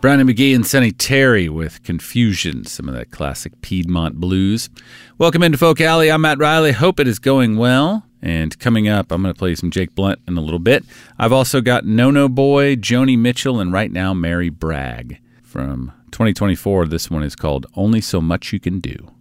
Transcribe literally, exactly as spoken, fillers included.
Brownie McGee and Sonny Terry with Confusion, some of that classic Piedmont blues. Welcome into Folk Alley. I'm Matt Riley. Hope it is going well. And coming up, I'm going to play some Jake Blunt in a little bit. I've also got No No Boy, Joni Mitchell, and right now Mary Bragg. From twenty twenty-four, this one is called Only So Much You Can Do.